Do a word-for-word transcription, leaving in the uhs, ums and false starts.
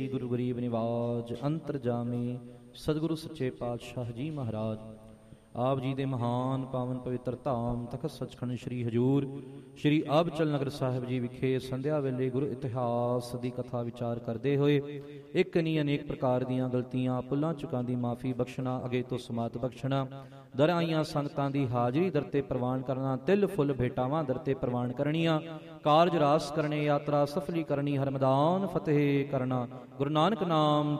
ਗੁਰੂ ਗਰੀਬ ਨਿਵਾਜ ਅੰਤਰਜਾਮੀ ਸਤਿਗੁਰੂ ਸੱਚੇ ਪਾਤਸ਼ਾਹ ਜੀ ਮਹਾਰਾਜ ਆਪ ਜੀ ਦੇ ਮਹਾਨ ਪਾਵਨ ਪਵਿੱਤਰ ਧਾਮ ਤਖਤ ਸੱਚਖੰਡ ਸ੍ਰੀ ਹਜੂਰ ਸ੍ਰੀ ਅਬਚਲ ਨਗਰ ਸਾਹਿਬ ਜੀ ਵਿਖੇ ਸੰਧਿਆ ਵੇਲੇ ਗੁਰੂ ਇਤਿਹਾਸ ਦੀ ਕਥਾ ਵਿਚਾਰ ਕਰਦੇ ਹੋਏ ਇੱਕ ਨਹੀਂ ਅਨੇਕ ਪ੍ਰਕਾਰ ਦੀਆਂ ਗਲਤੀਆਂ ਭੁੱਲਾਂ ਚੁੱਕਾਂ ਦੀ ਮਾਫੀ ਬਖਸ਼ਣਾ, ਅਗੇ ਤੋਂ ਸਮਾਤ ਬਖਸ਼ਣਾ, ਦਰ ਆਈਆਂ ਸੰਗਤਾਂ ਦੀ ਹਾਜ਼ਰੀ ਦਰ ਤੇ ਪ੍ਰਵਾਨ ਕਰਨਾ, ਤਿਲ ਫੁੱਲ ਭੇਟਾਵਾਂ ਦਰ ਤੇ ਪ੍ਰਵਾਨ ਕਰਨੀਆਂ, ਕਾਰਜ ਰਾਸ ਕਰਨੇ, ਯਾਤਰਾ ਸਫਲੀ ਕਰਨੀ, ਹਰਮਦਾਨ ਫਤਿਹ ਕਰਨਾ, ਗੁਰੂ ਨਾਨਕ ਨਾਮ